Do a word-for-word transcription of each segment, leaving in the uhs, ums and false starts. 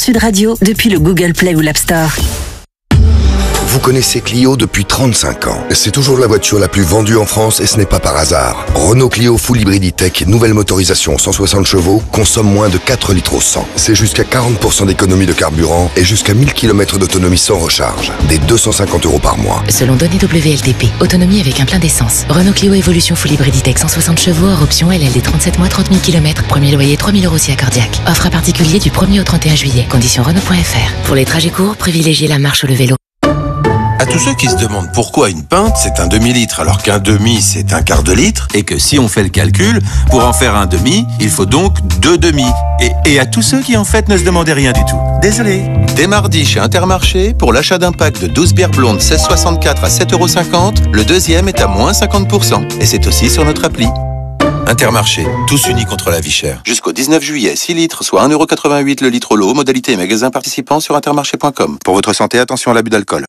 Sud Radio depuis le Google Play ou l'App Store. Vous connaissez Clio depuis trente-cinq ans. C'est toujours la voiture la plus vendue en France et ce n'est pas par hasard. Renault Clio Full Hybrid E-Tech, nouvelle motorisation cent soixante chevaux, consomme moins de quatre litres au cent. C'est jusqu'à quarante pour cent d'économie de carburant et jusqu'à mille kilomètres d'autonomie sans recharge. Des deux cent cinquante euros par mois. Selon données W L T P, autonomie avec un plein d'essence. Renault Clio Evolution Full Hybrid E-Tech cent soixante chevaux, hors option L L D trente-sept mois, trente mille kilomètres. Premier loyer trois mille euros si accordiaque. Offre à particulier du premier au trente et un juillet. Conditions Renault point F R. Pour les trajets courts, privilégiez la marche ou le vélo. À tous ceux qui se demandent pourquoi une pinte c'est un demi-litre alors qu'un demi c'est un quart de litre et que si on fait le calcul, pour en faire un demi, il faut donc deux demi. Et, et à tous ceux qui en fait ne se demandaient rien du tout. Désolé. Dès mardi chez Intermarché, pour l'achat d'un pack de douze bières blondes seize soixante-quatre à sept euros cinquante, le deuxième est à moins cinquante pour cent. Et c'est aussi sur notre appli. Intermarché, tous unis contre la vie chère. Jusqu'au dix-neuf juillet, six litres, soit un euro quatre-vingt-huit le litre au lot. Modalité et magasin participants sur intermarché point com. Pour votre santé, attention à l'abus d'alcool.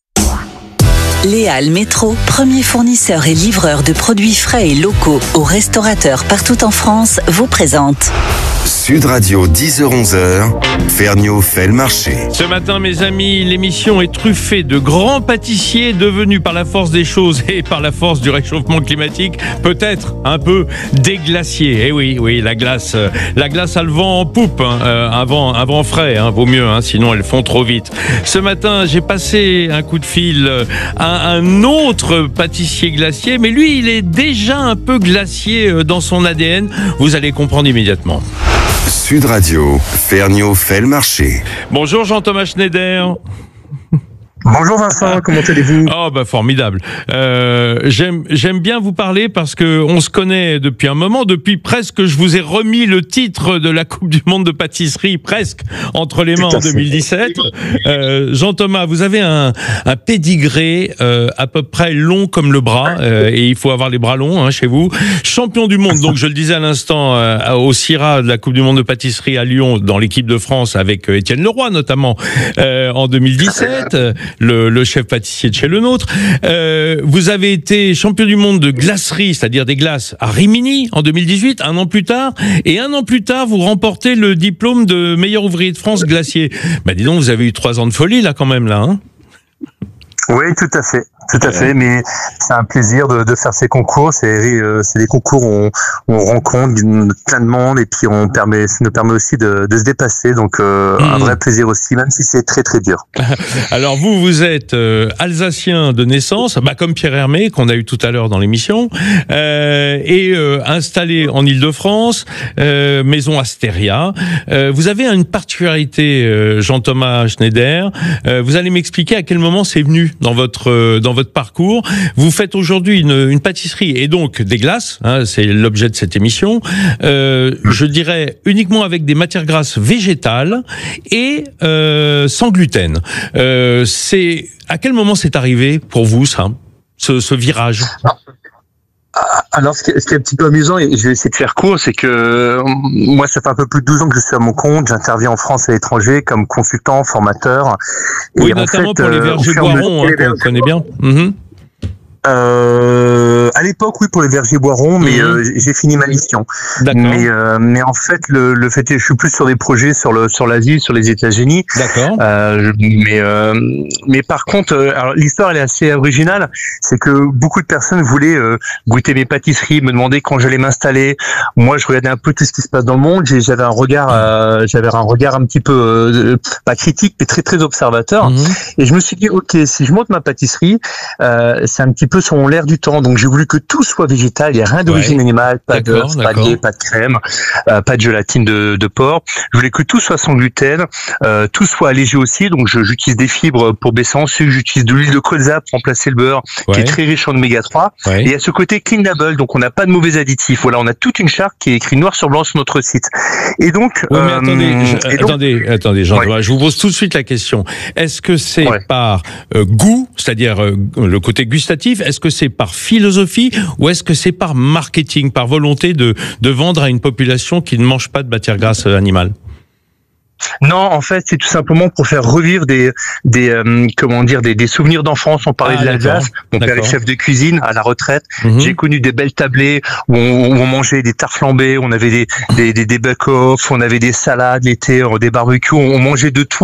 Léal Métro, premier fournisseur et livreur de produits frais et locaux aux restaurateurs partout en France, vous présente Sud Radio, dix heures onze heures, Ferniaud fait le marché. Ce matin, mes amis, l'émission est truffée de grands pâtissiers devenus par la force des choses et par la force du réchauffement climatique, peut-être un peu des glaciers. Eh oui, oui, la glace, la glace a le vent en poupe, hein, euh, un, vent, un vent frais, hein, vaut mieux, hein, sinon elles font trop vite. Ce matin, j'ai passé un coup de fil à un autre pâtissier glacier, mais lui, il est déjà un peu glacier dans son A D N. Vous allez comprendre immédiatement. Sud Radio, Ferniaud fait le marché. Bonjour Jean-Thomas Schneider. Bonjour Vincent, comment allez-vous ? Oh bah formidable. Euh, j'aime j'aime bien vous parler parce que on se connaît depuis un moment, depuis presque que je vous ai remis le titre de la Coupe du Monde de pâtisserie presque entre les mains en deux mille dix-sept. Euh, Jean-Thomas, vous avez un, un pédigré euh, à peu près long comme le bras euh, et il faut avoir les bras longs hein, chez vous. Champion du monde, donc je le disais à l'instant euh, au CIRA de la Coupe du Monde de pâtisserie à Lyon dans l'équipe de France avec euh, Étienne Leroy notamment euh, en deux mille dix-sept. Le, le chef pâtissier de chez Le Nôtre. Euh, vous avez été champion du monde de glacerie, c'est-à-dire des glaces, à Rimini en deux mille dix-huit, un an plus tard. Et un an plus tard, vous remportez le diplôme de meilleur ouvrier de France glacier. Bah dis donc, vous avez eu trois ans de folie là quand même là. Hein oui, tout à fait. Tout à fait, mais c'est un plaisir de, de faire ces concours. C'est, euh, c'est des concours où on, où on rencontre plein de monde et puis on permet, ça nous permet aussi de, de se dépasser. Donc euh, mmh. un vrai plaisir aussi, même si c'est très très dur. Alors vous, vous êtes euh, alsacien de naissance, bah comme Pierre Hermé qu'on a eu tout à l'heure dans l'émission, euh, et euh, installé en Île-de-France, euh, maison Astéria. Euh, vous avez une particularité, euh, Jean-Thomas Schneider. Euh, vous allez m'expliquer à quel moment c'est venu dans votre euh, dans votre parcours. Vous faites aujourd'hui une, une pâtisserie et donc des glaces, hein, c'est l'objet de cette émission, euh, je dirais uniquement avec des matières grasses végétales et euh, sans gluten. Euh, c'est, à quel moment c'est arrivé pour vous ça, ce, ce virage ? Alors, ce qui, est, ce qui est un petit peu amusant, et je vais essayer de faire court, c'est que moi, ça fait un peu plus de douze ans que je suis à mon compte. J'interviens en France et à l'étranger comme consultant, formateur. Oui, et notamment en fait, pour les vergers Boiron, hein, qu'on connaît bien. Mmh. Euh, à l'époque, oui, pour les vergers Boiron, mais mmh. euh, j'ai fini ma mission. D'accord. Mais, euh, mais en fait, le, le fait est, je suis plus sur des projets sur le sur l'Asie, sur les États-Unis. D'accord. Euh, mais euh, mais par contre, euh, alors l'histoire elle est assez originale. C'est que beaucoup de personnes voulaient euh, goûter mes pâtisseries, me demander quand j'allais m'installer. Moi, je regardais un peu tout ce qui se passe dans le monde. J'ai, j'avais un regard, euh, j'avais un regard un petit peu euh, pas critique, mais très très observateur. Mmh. Et je me suis dit, ok, si je monte ma pâtisserie, euh, c'est un petit peu sur l'air du temps. Donc j'ai voulu que tout soit végétal, il n'y a rien d'origine ouais. animale, pas d'œufs, pas de lait, pas de crème, euh, pas de gélatine de, de porc. Je voulais que tout soit sans gluten, euh, tout soit allégé aussi. Donc je, j'utilise des fibres pour baisser en sucre, j'utilise de l'huile de colza pour remplacer le beurre, ouais. qui est très riche en oméga trois. Ouais. Et à ce côté clean label, donc on n'a pas de mauvais additifs. Voilà, on a toute une charte qui est écrite noir sur blanc sur notre site. Et donc, oui, mais euh, attendez, je, et donc, attendez, attendez, Jean, ouais. je vous pose tout de suite la question. Est-ce que c'est ouais. par euh, goût, c'est-à-dire euh, le côté gustatif? Est-ce que c'est par philosophie ou est-ce que c'est par marketing, par volonté de, de vendre à une population qui ne mange pas de matière grasse animale? Non, en fait, c'est tout simplement pour faire revivre des, des, euh, comment dire, des, des souvenirs d'enfance. On parlait ah, de l'Alsace. Mon père est chef de cuisine à la retraite. Mm-hmm. J'ai connu des belles tablées où on, où on mangeait des tartes flambées, on avait des, des, des, des bake-off, on avait des salades l'été, des barbecues, on mangeait de tout.